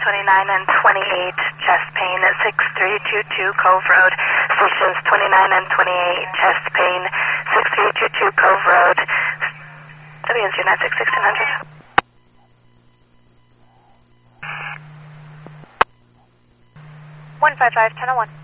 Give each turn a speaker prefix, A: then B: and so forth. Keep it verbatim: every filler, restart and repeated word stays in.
A: twenty-nine and twenty-eight, chest pain at six three two two Cove Road. Stations twenty-nine and twenty-eight, chest pain, six three two two Cove Road. W N Z nine six sixteen hundred.
B: one five five, ten oh one.